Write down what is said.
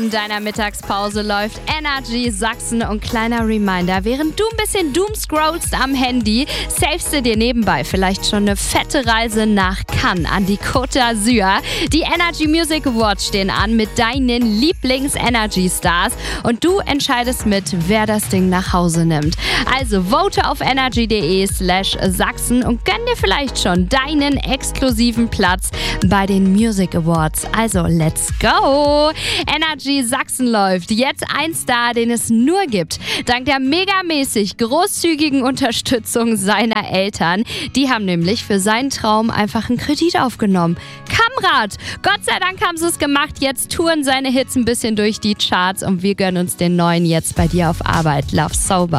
In deiner Mittagspause läuft Energy Sachsen und kleiner Reminder, während du ein bisschen doomscrollst am Handy, savest du dir nebenbei vielleicht schon eine fette Reise nach Cannes an die Côte d'Azur. Die Energy Music Awards stehen an mit deinen Lieblings-Energy-Stars und du entscheidest mit, wer das Ding nach Hause nimmt. Also vote auf energy.de/Sachsen und gönn dir vielleicht schon deinen exklusiven Platz bei den Music Awards. Also let's go! Energy Sachsen läuft. Jetzt ein Star, den es nur gibt, dank der megamäßig großzügigen Unterstützung seiner Eltern. Die haben nämlich für seinen Traum einfach einen Kredit aufgenommen. Kamrat! Gott sei Dank haben sie es gemacht. Jetzt touren seine Hits ein bisschen durch die Charts und wir gönnen uns den neuen jetzt bei dir auf Arbeit. Love Sober.